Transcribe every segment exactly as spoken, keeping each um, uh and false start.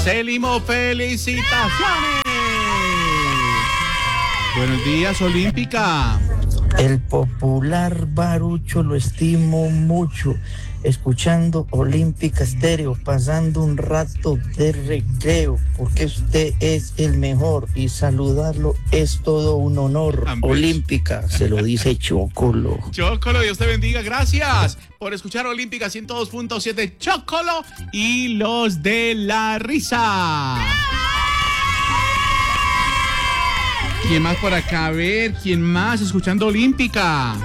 Celimo, felicitaciones. Buenos días, Olímpica. El popular Barucho lo estimo mucho, escuchando Olímpica Estéreo, pasando un rato de recreo, porque usted es el mejor y saludarlo es todo un honor. Ambos. Olímpica, se lo dice Chocolo. Chocolo, Dios te bendiga, gracias por escuchar Olímpica ciento dos punto siete, Chocolo y los de la risa. ¿Quién más por acá? A ver, ¿quién más escuchando Olímpica?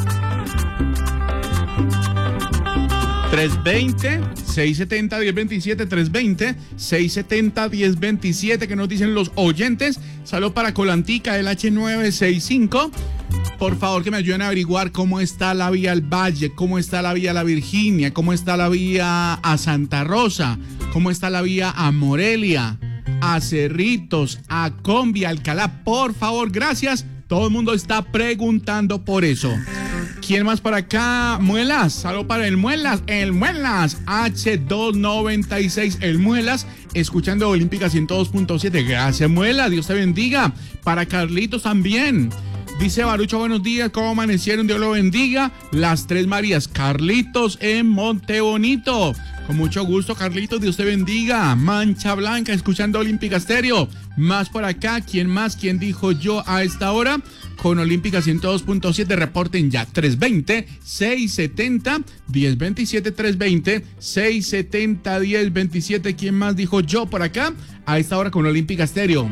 tres veinte, seiscientos setenta, diez veintisiete, tres veinte, seiscientos setenta, diez veintisiete, que nos dicen los oyentes. Saludos para Colantica, el H nueve sesenta y cinco. Por favor, que me ayuden a averiguar cómo está la vía al Valle, cómo está la vía a la Virginia, cómo está la vía a Santa Rosa, cómo está la vía a Morelia, a Cerritos, a Combi, a Alcalá. Por favor, gracias. Todo el mundo está preguntando por eso. ¿Quién más por acá? Muelas, saludo para el Muelas, el Muelas, H doscientos noventa y seis, el Muelas, escuchando Olímpica ciento dos punto siete. Gracias, Muelas, Dios te bendiga. Para Carlitos también. Dice Barucho, buenos días, ¿cómo amanecieron? Dios lo bendiga. Las Tres Marías, Carlitos en Montebonito. Con mucho gusto, Carlitos, Dios te bendiga. Mancha Blanca, escuchando Olímpica Estéreo. Más por acá, ¿quién más? ¿Quién dijo yo a esta hora? Con Olímpica ciento dos punto siete, reporten ya. tres veinte, seiscientos setenta, diez veintisiete, tres veinte, seiscientos setenta, diez veintisiete. ¿Quién más dijo yo por acá? A esta hora con Olímpica Estéreo.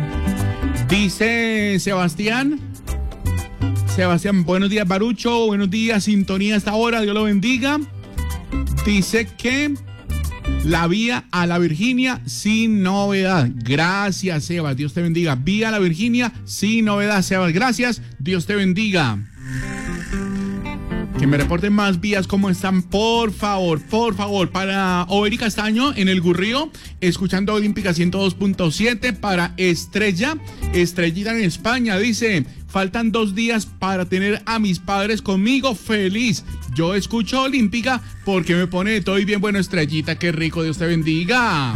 Dice Sebastián. Sebastián, buenos días, Barucho. Buenos días, sintonía a esta hora. Dios lo bendiga. Dice que la vía a la Virginia sin novedad. Gracias, Sebas. Dios te bendiga. Vía a la Virginia sin novedad, Sebas. Gracias. Dios te bendiga. Que me reporten más vías, cómo están, por favor, por favor. Para Overi Castaño en el Gurrío, escuchando Olímpica ciento dos punto siete. Para Estrella, Estrellita en España, dice: faltan dos días para tener a mis padres conmigo, feliz. Yo escucho Olímpica porque me pone de todo y bien bueno, Estrellita, qué rico, Dios te bendiga.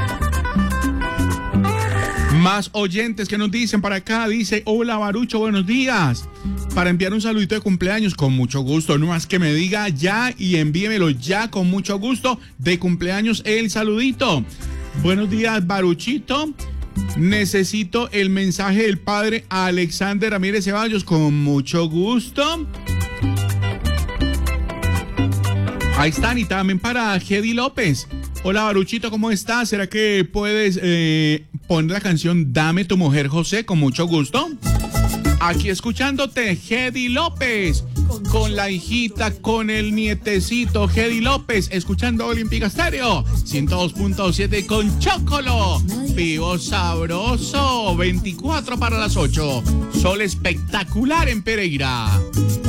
Más oyentes que nos dicen para acá, dice: hola Barucho, buenos días. Para enviar un saludito de cumpleaños, con mucho gusto, no más que me diga ya y envíemelo ya con mucho gusto, de cumpleaños el saludito. Buenos días, Baruchito. Necesito el mensaje del padre Alexander Ramírez Ceballos, con mucho gusto. Ahí están, y también para Gedi López. Hola Baruchito, ¿cómo estás? ¿Será que puedes eh, poner la canción Dame tu mujer, José? Con mucho gusto. Aquí escuchándote, Gedi López, con la hijita, con el nietecito, Gedi López, escuchando Olímpica Estéreo ciento dos punto siete con Chocolo. Vivo sabroso, veinticuatro para las ocho. Sol espectacular en Pereira.